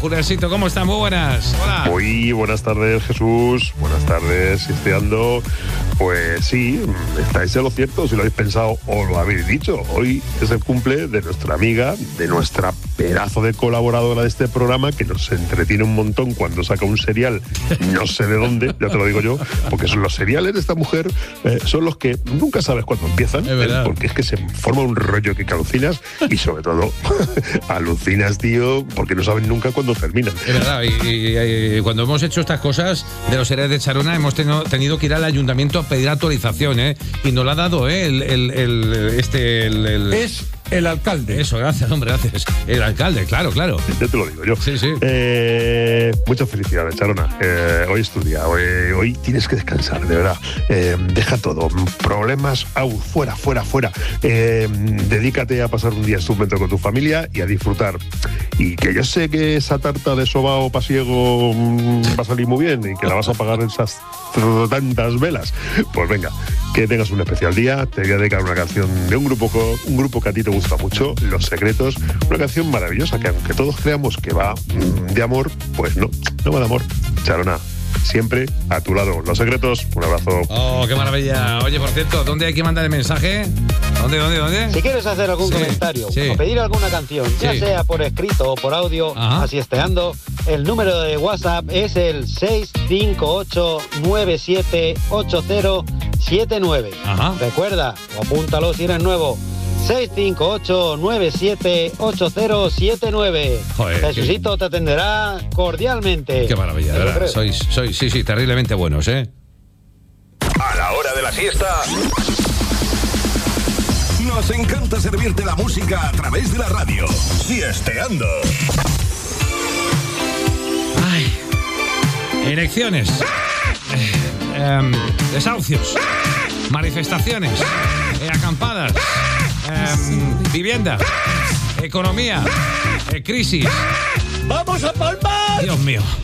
Juliancito, ¿cómo están? Muy buenas. Hola. Muy buenas tardes, Jesús. Buenas tardes, Sisteando. Pues sí, estáis en lo cierto, si lo habéis pensado o lo habéis dicho. Hoy es el cumple de nuestra amiga, de nuestra pedazo de colaboradora de este programa, que nos entretiene un montón cuando saca un serial, no sé de dónde, ya te lo digo yo, porque son los seriales de esta mujer, son los que nunca sabes cuándo empiezan, porque es que se forma un rollo que alucinas y sobre todo alucinas, tío, porque no saben nunca cuándo terminan. Es verdad, y cuando hemos hecho estas cosas de los seriales de Charona hemos tenido que ir al ayuntamiento a pedir autorización, y nos la ha dado, Es el alcalde. Eso, gracias, hombre, gracias. El alcalde, claro. Ya te lo digo yo. Sí. Muchas felicidades, Charona. Hoy es tu día. Hoy tienes que descansar, de verdad. Deja todo. Problemas, fuera. Dedícate a pasar un día estupendo con tu familia y a disfrutar. Y que yo sé que esa tarta de sobao pasiego va a salir muy bien y que la vas a pagar esas tantas velas. Pues venga, que tengas un especial día. Te voy a dedicar una canción de un grupo que a ti te gusta mucho, Los Secretos. Una canción maravillosa que aunque todos creamos que va de amor, pues no va de amor. Charona, siempre a tu lado. Los Secretos, un abrazo. Oh, qué maravilla. Oye, por cierto, ¿dónde hay que mandar el mensaje? ¿Dónde? Si quieres hacer algún comentario o pedir alguna canción, ya sea por escrito o por audio, asisteando, el número de WhatsApp es el 658-978079. Recuerda, o apúntalo si eres nuevo, 658-978079. Jesucito te atenderá cordialmente. Qué maravilla, de verdad. Sois, sí, terriblemente buenos, A la hora de la siesta, nos encanta servirte la música a través de la radio. Siesteando. Ay, elecciones, desahucios, manifestaciones, acampadas, vivienda, economía, crisis. ¡Vamos a palmar! Dios mío.